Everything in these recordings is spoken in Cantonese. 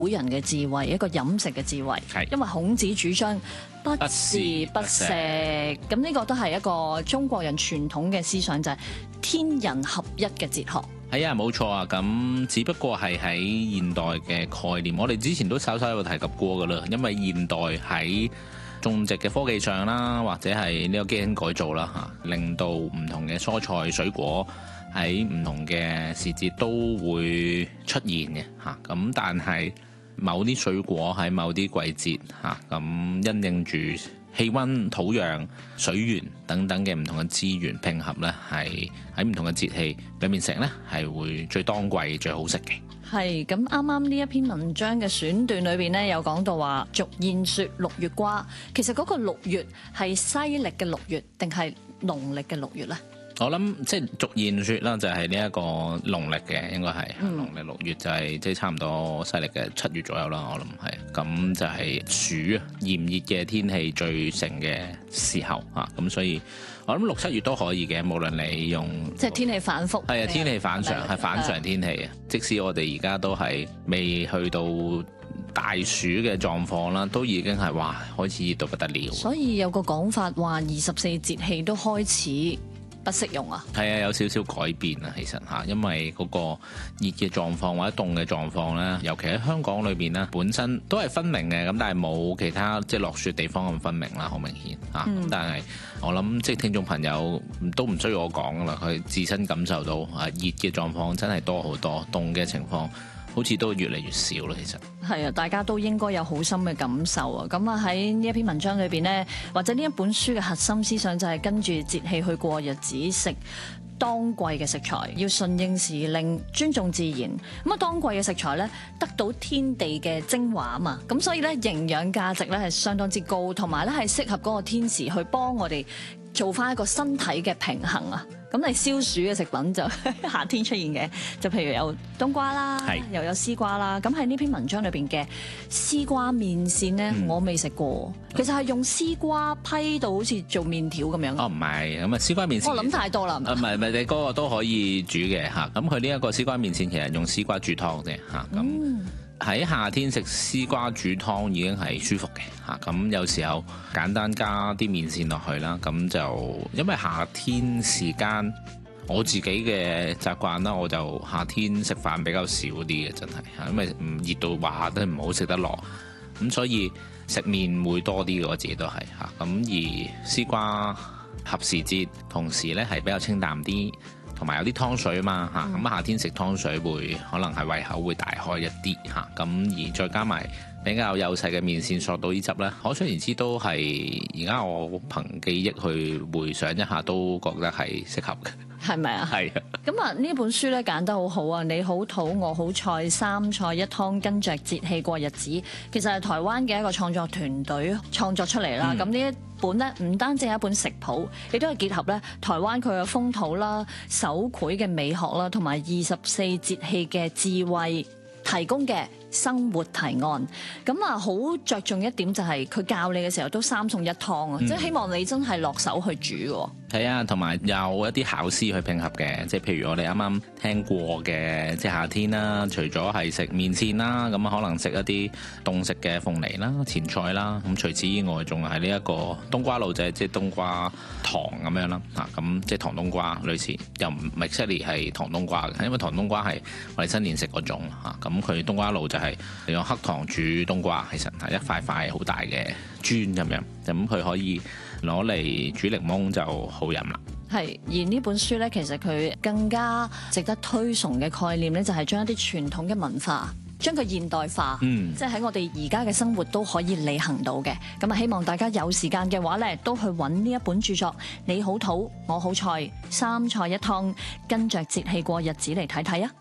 古人嘅智慧，一個飲食嘅智慧。因為孔子主張不是不食，咁呢個都係一個中國人傳統嘅思想，就係天人合一嘅哲學。 係啊，冇錯啊，咁只不過係喺現代嘅概念，我哋之前都稍稍有提及過噶啦。因為現代喺種植嘅科技上啦，或者係呢個基因改造啦嚇，令到唔同嘅蔬菜水果喺唔同嘅時節都會出現嘅嚇。咁但係某啲水果喺某啲季節嚇，咁因應住氣温、土壤、水源等等嘅唔同嘅資源拼合呢，係喺唔同嘅節氣裏面食呢，係會最當季最好食嘅。 係咁，啱啱呢一篇文章嘅選段裏邊呢，有講到話俗諺說六月瓜，其實嗰個六月係西歷嘅六月定係農曆嘅六月呢？ 我諗即係俗諺說啦，就係呢一個農曆嘅，應該係農曆六月，就係即係差唔多西歷嘅7月左右啦。我諗係咁，就係暑啊，炎熱嘅天氣最盛嘅時候啊，咁所以我諗6、7月都可以嘅，無論你用即係天氣反覆， 係啊，天氣反常係反常天氣啊。即使我哋而家都係未去到大暑嘅狀況啦，都已經係哇開始熱到不得了。 所以有個講法話24節氣都開始不適用啊， 係啊，有少少改變啊，其實嚇，因為嗰個熱嘅狀況或者凍嘅狀況咧，尤其喺香港裏邊咧，本身都係分明嘅，咁但係冇其他即係落雪地方咁分明啦，好明顯嚇。咁但係我諗即係聽眾朋友都唔需要我講啦，佢自身感受到啊熱嘅狀況真係多好多，凍嘅情況好似都越嚟越少啦，其實係啊，大家都應該有好深嘅感受啊！咁啊喺呢一篇文章裏邊呢，或者呢一本書嘅核心思想就係跟住節氣去過日子，食當季嘅食材，要順應時令，尊重自然。咁啊，當季嘅食材呢，得到天地嘅精華啊嘛，咁所以呢，營養價值呢係相當之高，同埋呢係適合嗰個天時去幫我哋做翻一個身體嘅平衡啊！咁你消暑嘅食品就夏天出現嘅，就譬如有冬瓜啦，又有絲瓜啦。咁喺呢篇文章裏邊嘅絲瓜麵線呢，我未食過。其實係用絲瓜批到好似做麵條咁樣。 哦，唔係，咁啊絲瓜麵線。 我諗太多啦。 唔係，你嗰個都可以煮嘅嚇。咁佢呢一個絲瓜麵線其實用絲瓜煮湯啫嚇。咁喺夏天食絲瓜煮湯已經係舒服嘅嚇。咁有時候簡單加啲麵線落去啦，咁就因為夏天時間我自己嘅習慣啦，我就夏天食飯比較少啲嘅，真係嚇，因為唔熱到話都唔好食得落，咁所以食麵會多啲嘅，我自己都係嚇。咁而絲瓜合時節，同時咧係比較清淡啲。同埋有啲湯水啊嘛嚇，咁夏天食湯水會可能係胃口會大開一啲嚇，咁而再加埋比較幼細嘅麵線索到啲汁咧，可想而知都係而家我憑記憶去回想一下都覺得係適合嘅。 係咪啊？ 係啊。 咁啊，呢本書咧揀得好好啊！你好肚，我好菜，三菜一湯，跟着節氣過日子。其實係台灣嘅一個創作團隊創作出嚟啦。咁呢一本咧唔單止係一本食譜，亦都係結合咧台灣佢嘅風土啦、手繪嘅美學啦，同埋24節氣嘅智慧提供嘅生活提案。咁啊，好着重一點就係佢教你嘅時候都3餸1湯啊，即係希望你真係落手去煮喎。 係啊，同埋有一啲巧思去拼合嘅，即係譬如我哋啱啱聽過嘅，即係夏天啦，除咗係食麵線啦，咁可能食一啲凍食嘅鳳梨啦、前菜啦，咁除此以外，仲係呢一個冬瓜露，就係即係冬瓜糖咁樣啦，嚇咁即係糖冬瓜類似，又唔 exactly 係糖冬瓜嘅，因為糖冬瓜係我哋新年食嗰種嚇，咁佢冬瓜露就係用黑糖煮冬瓜，其實係一塊塊好大嘅磚咁樣，咁佢可以攞嚟煮檸檬就好飲啦。 係，而呢本書呢，其實佢更加值得推崇嘅概念呢，就係將一啲傳統嘅文化，將佢現代化，即係喺我哋而家嘅生活都可以履行到嘅。咁啊，希望大家有時間嘅話呢，都去揾呢一本著作《你好肚，我好菜，三菜一湯》，跟着節氣過日子嚟睇睇啊！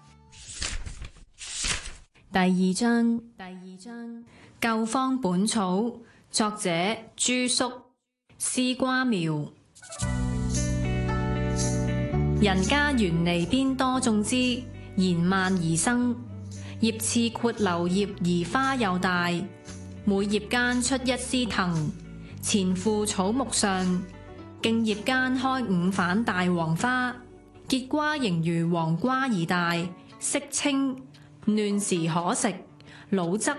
第二章舊方本草，作者朱叔。絲瓜苗，人家園籬邊多種枝，延蔓而生，葉刺闊流葉而花又大，每葉間出一絲藤，前附草木上，莖葉間開5瓣大黃花，結瓜形如黃瓜而大，色青，嫩時可食， 滷汁